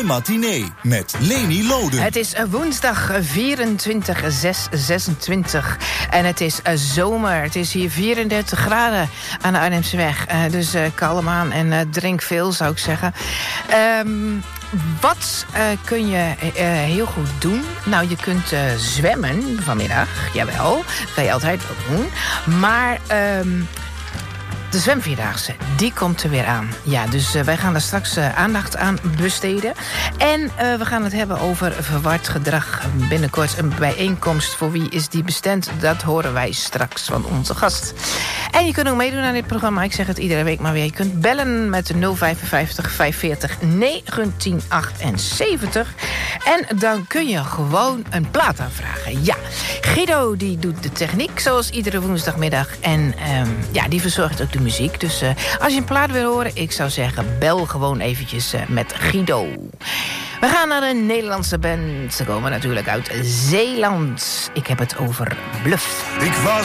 De Matinee met Leni Loden. Het is woensdag 24/6/26 en het is zomer. Het is hier 34 graden aan de Arnhemseweg. Dus kalm aan en drink veel, zou ik zeggen. Wat kun je heel goed doen? Nou, je kunt zwemmen vanmiddag. Jawel, dat kan je altijd wel doen. Maar de zwemvierdaagse, die komt er weer aan. Ja, dus wij gaan daar straks aandacht aan besteden. En we gaan het hebben over verward gedrag. Binnenkort een bijeenkomst. Voor wie is die bestemd? Dat horen wij straks van onze gast. En je kunt ook meedoen aan dit programma. Ik zeg het iedere week maar weer. Je kunt bellen met 055 540 1978. En dan kun je gewoon een plaat aanvragen. Ja, Guido die doet de techniek zoals iedere woensdagmiddag. En ja, die verzorgt ook de muziek. Dus als je een plaat wil horen, ik zou zeggen, bel gewoon eventjes met Guido. We gaan naar een Nederlandse band. Ze komen natuurlijk uit Zeeland. Ik heb het over Bluff. Ik was